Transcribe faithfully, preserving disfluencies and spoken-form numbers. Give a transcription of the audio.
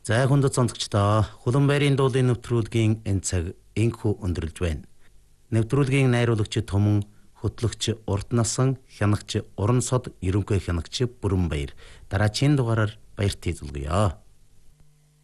За хүнд цонцогчдоо Хуланбайрын дуулын нэвтрүүлгийн энэ цаг энхүү өндөрлж байна. Нэвтрүүлгийн найруулагч Түмэн, хөтлөгч Урд насан, хянагч Уран сод, ерөнхий хянагч Бүрэнбаяр. Дараагийн дугаараар баярт хийзүүлгэе.